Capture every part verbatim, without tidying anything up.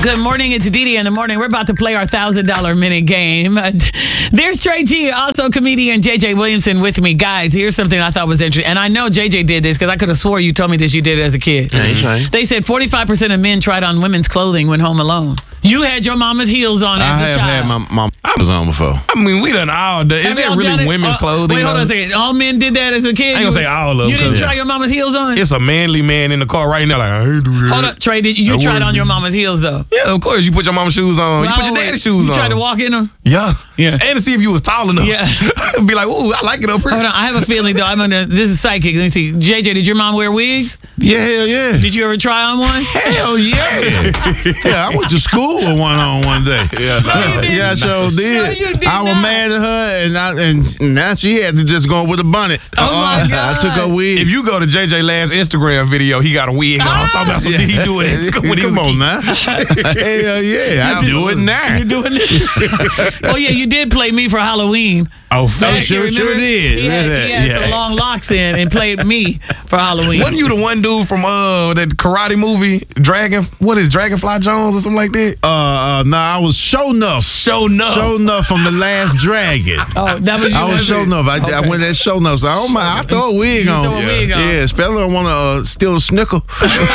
Good morning. It's Didi in the morning. We're about to play our one thousand dollars minute game. Uh, there's Trey G, also comedian J J Williamson with me. Guys, here's something I thought was interesting. And I know J J did this because I could have swore you told me this you did it as a kid. Yeah, he's right. They said forty-five percent of men tried on women's clothing when home alone. You had your mama's heels on as I a have child. had my, my I was on before. I mean, we done all done. Is Have that y'all done really it? women's Uh, clothing? Wait, hold on a though? second. All men did that as a kid? I ain't You- gonna say all of them. You didn't 'cause try your mama's heels on? It's a manly man in the car right now. Like, I ain't do that. Hold up, Trey. Did you I tried on wouldn't. your mama's heels though? Yeah, of course. You put your mama's shoes on. You put your Well, daddy's shoes you on. tried to walk in them? Yeah. Yeah. And to see if you was tall enough. Yeah. Be like, ooh, I like it up here. Hold on. I have a feeling though. I'm gonna. This is psychic. Let me see. J J, did your mom wear wigs? Yeah, hell yeah. Did you ever try on one? Hell yeah. Yeah, I went to school with one on one day. Yeah, nah. yeah, I sure did. No, you did I was not. mad at her, and, I, and now she had to just go with a bonnet. Oh, my God. I took her wig. If you go to J J last Instagram video, he got a wig on. Ah. Talking about some, did he do it in school when he was Come a on kid? now. Hell yeah, I do it now. You're doing it. Oh yeah, you did play me for Halloween. Oh, Back, sure, you sure remember? did. He had, Remember he that? had Yeah. some long locks in and played me for Halloween. Wasn't you the one dude from uh that karate movie, Dragon? What is Dragonfly Jones or something like that? Uh, uh, no, I was Show Enough. Show enough. Show Enough from The Last Dragon. Oh, that was you. I was wasn't Show it? Enough. I, I Okay. went at Show Enough. So I don't mind. I throw a wig You on. throw a yeah, wig on. yeah. Especially I want to uh, steal a snickle.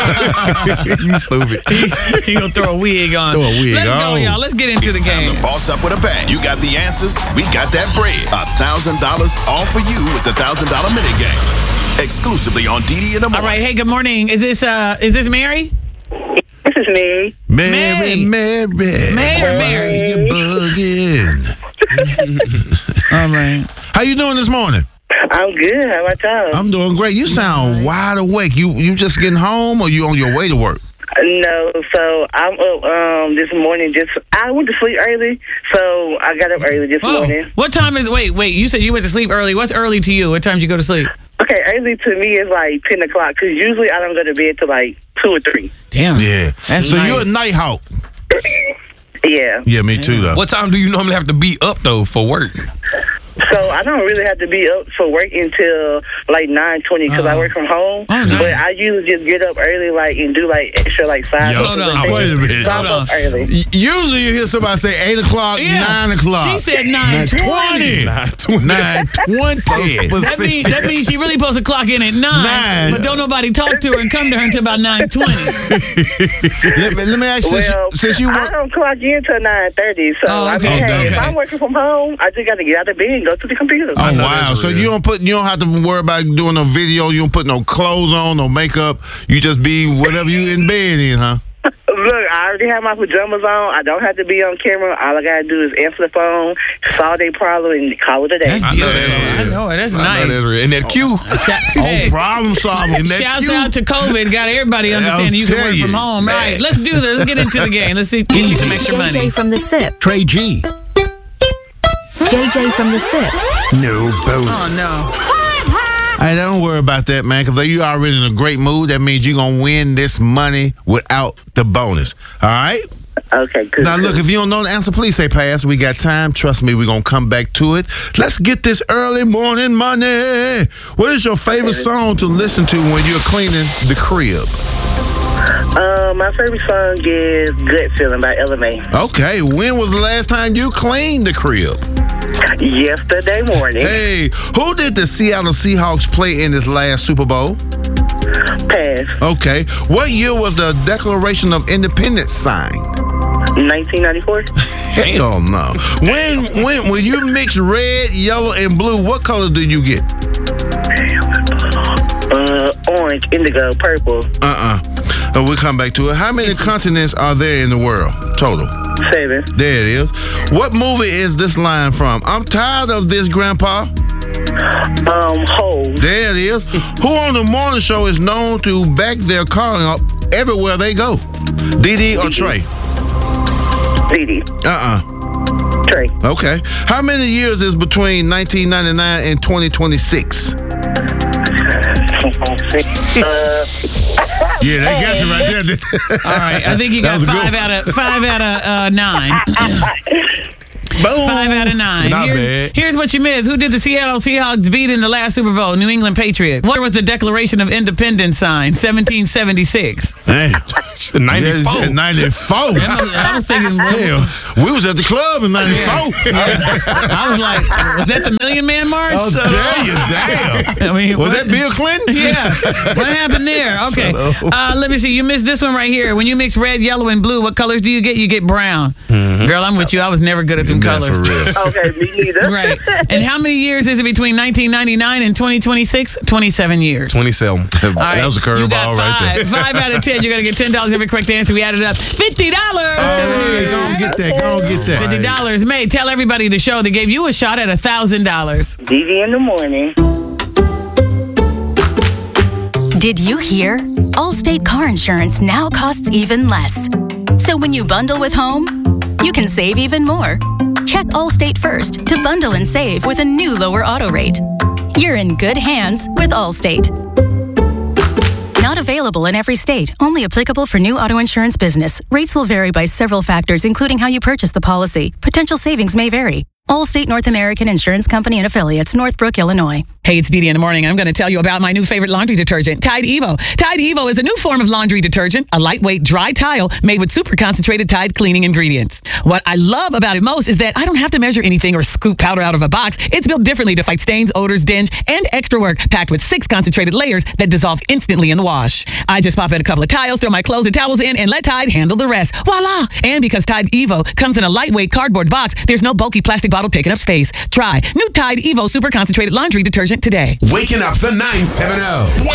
You stupid. He gonna throw a wig on. Throw a wig Let's go, on. y'all. Let's get into It's the time game. to boss up with a bang. You got the answers. We got that bread. A thousand dollars all for you with the thousand dollar minute game. Exclusively on Didi in the All morning. right. Hey, good morning. Is this uh? Is this Mary? This is Mary. Mary, Mary, Mary or Mary? you bugging. All right. How you doing this morning? I'm good. How about y'all? I'm doing great. You sound wide awake. You you just getting home or you on your way to work? No, so I'm up um, this morning. Just I went to sleep early, so I got up early this Oh, morning. what time is? Wait, wait. You said you went to sleep early. What's early to you? What time did you go to sleep? Okay, early to me is like ten o'clock because usually I don't go to bed till like two or three. Damn. Yeah. That's so nice. you're a night hawk. Yeah. Yeah, me too though. What time do you normally have to be up though for work? So I don't really have to be up for work until like nine twenty because I work from home. Oh, nice. But I usually just get up early, like and do like extra like five. Yo, Hold minutes on. day. Wait a minute. So I'm Hold up on. early. Y- Usually you hear somebody say eight o'clock, Yeah. nine o'clock. She said nine twenty. Nine twenty. Nine twenty. So That specific. means that means she really supposed to clock in at nine, Nine. but don't nobody talk to her and come to her until about nine twenty. let, me, let me ask you, Well, since, since you I work. don't clock in till nine thirty. So Oh, I mean, okay. hey, if Okay. I'm working from home, I just got to get out of bed and go to the computer. Oh know wow! that's So real. you don't put, you don't have to worry about doing no video. You don't put no clothes on, no makeup. You just be whatever you in bed in, huh? Look, I already have my pajamas on. I don't have to be on camera. All I got to do is answer the phone, solve their problem, and call it a day. That's I know beautiful. that's I real. know it. That's I know nice. that's real. And that Q. Shout, Oh, hey, problem solving. that shouts cute. out to COVID. Got everybody understanding you can tell work you. from home. Right. Let's do this. Let's get into the game. Let's see, get you some extra J J money. from the SIP. Trey G. J J from the SIP. No bonus. Oh no. Hey, don't worry about that, man. Because you already in a great mood. That means you're gonna win this money without the bonus. All right. Okay, good. Now, look, if you don't know the answer, please say pass. We got time. Trust me, we're going to come back to it. Let's get this early morning money. What is your favorite song to listen to when you're cleaning the crib? Uh, my favorite song is Good Feeling by Ella May. Okay, when was the last time you cleaned the crib? Yesterday morning. Hey, who did the Seattle Seahawks play in this last Super Bowl? Pass. Okay, what year was the Declaration of Independence signed? nineteen ninety-four. Hell no. When, when, when you mix red, yellow, and blue, what colors do you get? Uh, orange, indigo, purple. Uh-uh. Uh, we'll come back to it. How many continents are there in the world total? Seven. There it is. What movie is this line from? I'm tired of this, Grandpa. Um, hold. There it is. Who on the morning show is known to back their car up everywhere they go? Didi or Trey? Didi. Uh-uh. Trey. Okay. How many years is between nineteen ninety-nine and twenty twenty-six? Uh, Yeah, they got you right there. All right. I think you That got was a good five one. out of five out of uh, nine. Boom. Five out of nine. Not here's, bad. here's what you missed. Who did the Seattle Seahawks beat in the last Super Bowl? New England Patriots. What was the Declaration of Independence signed? seventeen seventy-six. Damn. ninety-four. Yeah, ninety-four. I was thinking, well, Hell, we was at the club in ninety-four. I was like, was that the Million Man March? Oh, damn you, damn. I mean, Was what- that Bill Clinton? Yeah. What happened there? Okay. Uh, let me see. You missed this one right here. When you mix red, yellow, and blue, what colors do you get? You get brown. Girl, I'm with you. I was never good at them Not colors. for real. Okay, me neither. Right. And how many years is it between nineteen ninety-nine and twenty twenty-six? twenty-seven years. twenty-seven. All right. That was a You got curveball right there. five. Five out of ten. You're going to get ten dollars every correct answer. We added up fifty dollars. Hey, go on, get that. Go on, get that. fifty dollars. May, tell everybody the show that gave you a shot at one thousand dollars. D V in the morning. Did you hear? Allstate car insurance now costs even less. So when you bundle with home, you can save even more. Check Allstate first to bundle and save with a new lower auto rate. You're in good hands with Allstate. Not available in every state. Only applicable for new auto insurance business. Rates will vary by several factors, including how you purchase the policy. Potential savings may vary. Allstate North American Insurance Company and Affiliates, Northbrook, Illinois. Hey, it's Dee Dee in the morning, and I'm going to tell you about my new favorite laundry detergent, Tide Evo. Tide Evo is a new form of laundry detergent, a lightweight dry tile made with super concentrated Tide cleaning ingredients. What I love about it most is that I don't have to measure anything or scoop powder out of a box. It's built differently to fight stains, odors, dinge, and extra work, packed with six concentrated layers that dissolve instantly in the wash. I just pop in a couple of tiles, throw my clothes and towels in, and let Tide handle the rest. Voila! And because Tide Evo comes in a lightweight cardboard box, there's no bulky plastic bottle taking up space. Try new Tide Evo super concentrated laundry detergent today. Waking up the nine seven zero.